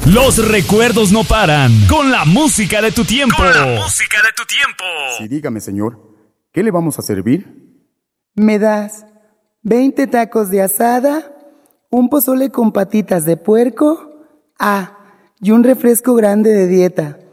Los recuerdos no paran. Con la música de tu tiempo. Sí, dígame, señor. ¿Qué le vamos a servir? ¿Me das 20 tacos de asada, un pozole con patitas de puerco? Y un refresco grande de dieta.